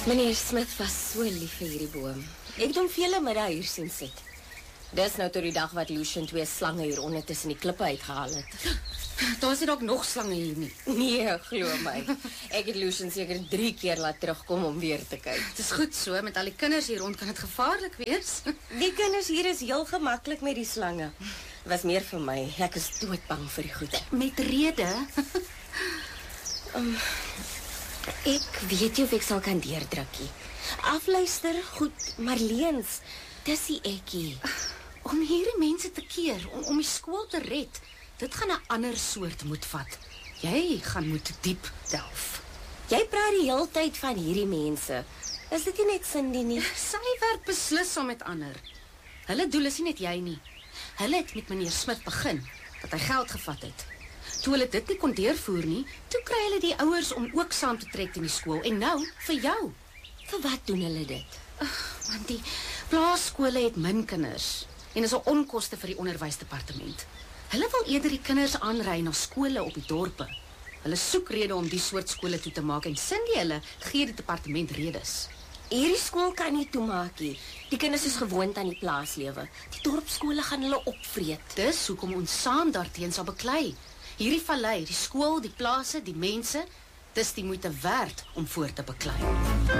Meneer Smith was so lief vir hierdie boom. Ek het hom vele middag hier sien sit. Dis nou tot die dag wat Lucian 2 slange hieronder tussen die klippe uitgehaal het. Daar is ook nog slange hier nie. Nee, glo my. Ek het Lucian seker 3 keer laat terugkom om weer te kyk. Het is goed so, met al die kinders hier rond kan het gevaarlik wees. Die kinders hier is heel gemaklik met die slange. Was meer vir my. Ek is doodbang vir die goed. Met rede. Ek weet nie of ek sal kan deurdrukkie. Afluister, goed, Marleens, dis die ekkie. Om hierdie mense te keer, om die skool te red, dit gaan 'n ander soort moet vat. Jy gaan moet diep delf. Jy praat die hele tyd van hierdie mense. Is dit nie net Cindy nie? Sy werk beslis saam met ander. Hulle doel is nie net jy nie. Hulle het met meneer Smith begin, dat hy geld gevat het. Toe hulle dit nie kon deurvoer nie, toe kry hulle die ouers om ook saam te trek in die skool. En nou, vir jou. Vir wat doen hulle dit? Want die plaasskole het min kinders en is 'n onkoste vir die onderwysdepartement. Hulle wil eerder die kinders aanry na skole op die dorpe. Hulle soek rede om die soort skole toe te maak en Cindy hulle gee die departement redes. Hierdie skool kan nie toemaak nie. Die kinders is gewoond aan die plaaslewe. Die dorpskole gaan hulle opvreet. Dis hoekom ons saam daarteen sal beklei. Hierdie vallei, die skool, die plase, die mense, dis die moeite werd om voor te beklei.